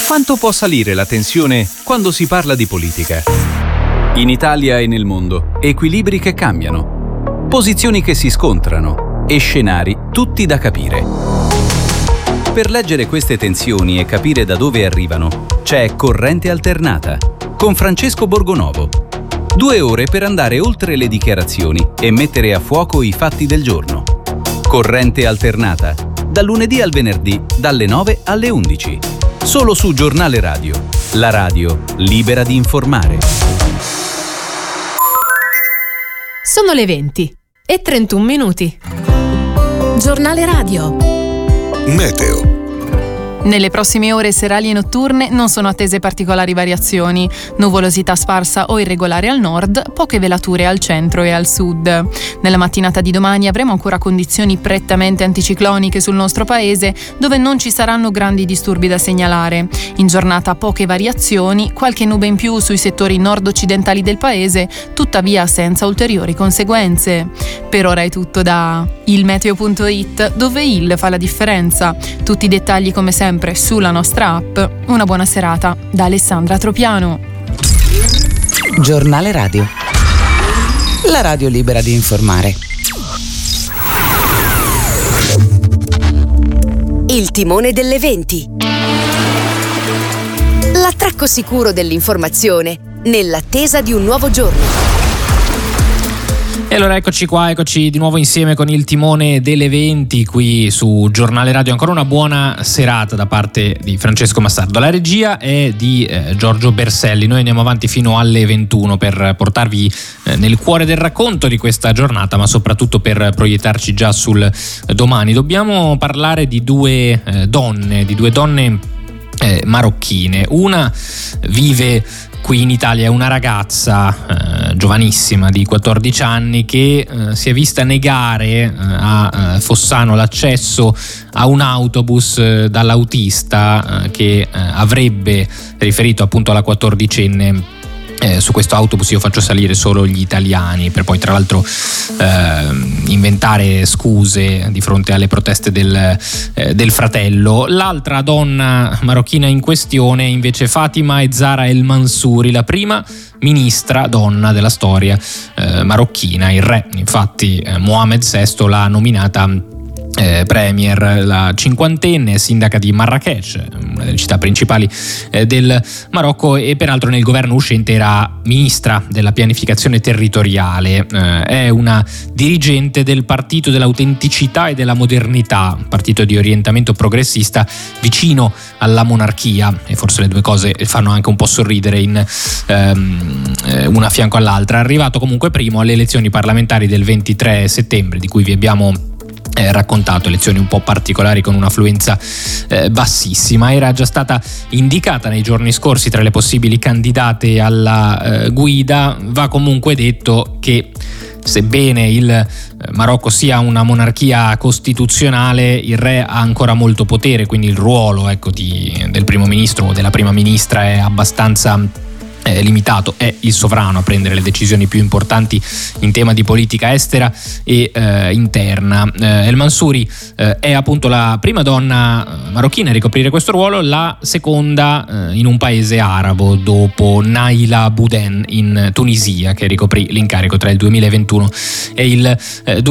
Quanto può salire la tensione quando si parla di politica? In Italia e nel mondo, equilibri che cambiano, posizioni che si scontrano e scenari tutti da capire. Per leggere queste tensioni e capire da dove arrivano, c'è Corrente Alternata con Francesco Borgonovo. 2 ore per andare oltre le dichiarazioni e mettere a fuoco i fatti del giorno. Corrente Alternata, dal lunedì al venerdì, dalle 9 alle 11. Solo su Giornale Radio, la radio libera di informare. Sono le 20 e 31 minuti. Giornale Radio. Meteo. Nelle prossime ore serali e notturne non sono attese particolari variazioni, nuvolosità sparsa o irregolare al nord, poche velature al centro e al sud. Nella mattinata di domani avremo ancora condizioni prettamente anticicloniche sul nostro paese, dove non ci saranno grandi disturbi da segnalare. In giornata poche variazioni, qualche nube in più sui settori nord-occidentali del paese, tuttavia senza ulteriori conseguenze. Per ora è tutto da ilmeteo.it, dove il fa la differenza. Tutti i dettagli come sempre sulla nostra app. Una buona serata da Alessandra Tropiano. Giornale Radio. La radio libera di informare. Il timone delle 20. L'attracco sicuro dell'informazione nell'attesa di un nuovo giorno. E allora eccoci di nuovo insieme con il timone delle 20 qui su Giornale Radio. Ancora una buona serata da parte di Francesco Massardo. La regia è di Giorgio Berselli. Noi andiamo avanti fino alle 21 per portarvi nel cuore del racconto di questa giornata, ma soprattutto per proiettarci già sul domani. Dobbiamo parlare di due donne marocchine. Una vive qui in Italia, è una ragazza giovanissima di 14 anni che si è vista negare a Fossano l'accesso a un autobus dall'autista che avrebbe riferito appunto alla 14enne. Su questo autobus io faccio salire solo gli italiani, per poi tra l'altro inventare scuse di fronte alle proteste del fratello. L'altra donna marocchina in questione è invece Fatima Zahra El Mansouri, la prima ministra donna della storia marocchina. Il re, infatti, Mohammed VI l'ha nominata premier. La cinquantenne, sindaca di Marrakech, una delle città principali del Marocco, e peraltro nel governo uscente era ministra della pianificazione territoriale. È una dirigente del Partito dell'Autenticità e della Modernità, partito di orientamento progressista vicino alla monarchia, e forse le due cose fanno anche un po' sorridere in una a fianco all'altra. È arrivato comunque primo alle elezioni parlamentari del 23 settembre, di cui vi abbiamo raccontato, elezioni un po' particolari con un'affluenza bassissima. Era già stata indicata nei giorni scorsi tra le possibili candidate alla guida. Va comunque detto che, sebbene il Marocco sia una monarchia costituzionale, il re ha ancora molto potere, quindi il ruolo del primo ministro o della prima ministra è abbastanza limitato. È il sovrano a prendere le decisioni più importanti in tema di politica estera e interna. El Mansouri è appunto la prima donna marocchina a ricoprire questo ruolo, la seconda in un paese arabo dopo Naila Bouden in Tunisia, che ricoprì l'incarico tra il 2021 e il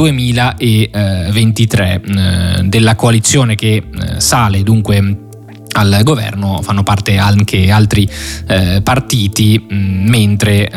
2023. Della coalizione che sale dunque al governo fanno parte anche altri partiti, mentre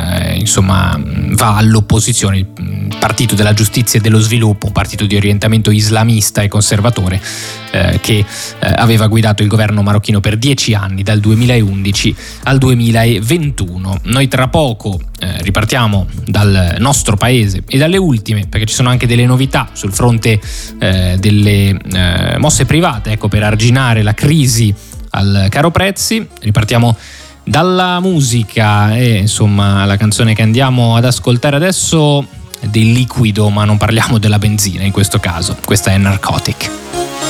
va all'opposizione il Partito della Giustizia e dello Sviluppo, un partito di orientamento islamista e conservatore che aveva guidato il governo marocchino per 10 anni, dal 2011 al 2021. Noi tra poco ripartiamo dal nostro paese e dalle ultime, perché ci sono anche delle novità sul fronte delle mosse private, per arginare la crisi al caro prezzi. Ripartiamo dalla musica e la canzone che andiamo ad ascoltare adesso è del liquido, ma non parliamo della benzina in questo caso. Questa è Narcotic.